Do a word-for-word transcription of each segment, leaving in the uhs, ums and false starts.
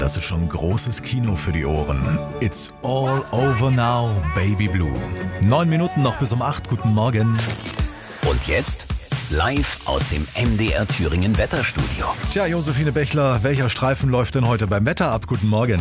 das ist schon großes Kino für die Ohren. It's all over now, Baby Blue. Neun Minuten noch bis um acht. Guten Morgen. Und jetzt live aus dem M D R Thüringen Wetterstudio. Tja, Josephine Bechler, welcher Streifen läuft denn heute beim Wetter ab? Guten Morgen.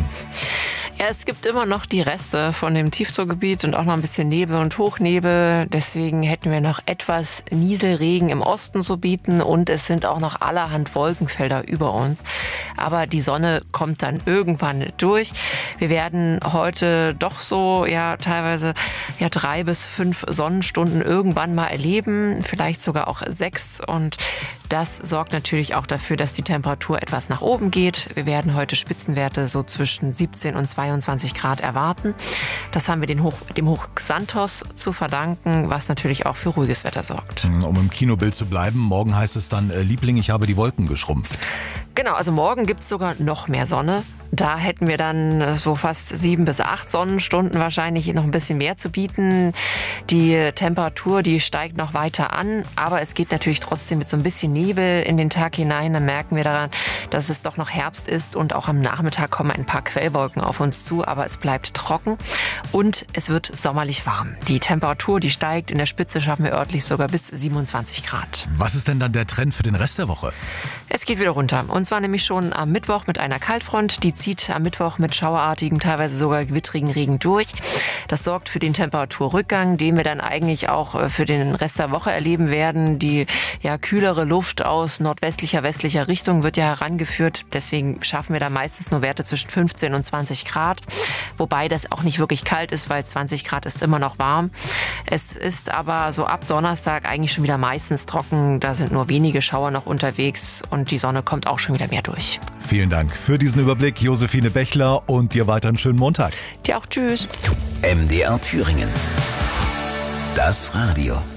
Ja, es gibt immer noch die Reste von dem Tiefdruckgebiet und auch noch ein bisschen Nebel und Hochnebel. Deswegen hätten wir noch etwas Nieselregen im Osten zu bieten und es sind auch noch allerhand Wolkenfelder über uns. Aber die Sonne kommt dann irgendwann durch. Wir werden heute doch so ja teilweise ja drei bis fünf Sonnenstunden irgendwann mal erleben, vielleicht sogar auch sechs, und das sorgt natürlich auch dafür, dass die Temperatur etwas nach oben geht. Wir werden heute Spitzenwerte so zwischen siebzehn und zweiundzwanzig Grad erwarten. Das haben wir den Hoch, dem Hoch Xanthos zu verdanken, was natürlich auch für ruhiges Wetter sorgt. Um im Kinobild zu bleiben, morgen heißt es dann, äh, Liebling, ich habe die Wolken geschrumpft. Genau, also morgen gibt's sogar noch mehr Sonne. Da hätten wir dann so fast sieben bis acht Sonnenstunden wahrscheinlich noch ein bisschen mehr zu bieten. Die Temperatur, die steigt noch weiter an, aber es geht natürlich trotzdem mit so ein bisschen Nebel in den Tag hinein. Dann merken wir daran, dass es doch noch Herbst ist und auch am Nachmittag kommen ein paar Quellwolken auf uns zu, aber es bleibt trocken und es wird sommerlich warm. Die Temperatur, die steigt, in der Spitze schaffen wir örtlich sogar bis siebenundzwanzig Grad. Was ist denn dann der Trend für den Rest der Woche? Es geht wieder runter. Und zwar nämlich schon am Mittwoch mit einer Kaltfront. Die zieht am Mittwoch mit schauerartigem, teilweise sogar gewittrigen Regen durch. Das sorgt für den Temperaturrückgang, den wir dann eigentlich auch für den Rest der Woche erleben werden. Die ja, kühlere Luft aus nordwestlicher, westlicher Richtung wird ja herangeführt. Deswegen schaffen wir da meistens nur Werte zwischen fünfzehn und zwanzig Grad. Wobei das auch nicht wirklich kalt ist, weil zwanzig Grad ist immer noch warm. Es ist aber so ab Donnerstag eigentlich schon wieder meistens trocken. Da sind nur wenige Schauer noch unterwegs und die Sonne kommt auch schon wieder mehr durch. Vielen Dank für diesen Überblick, Josephine Bechler, und dir weiter einen schönen Montag. Dir auch, tschüss. M D R Thüringen. Das Radio.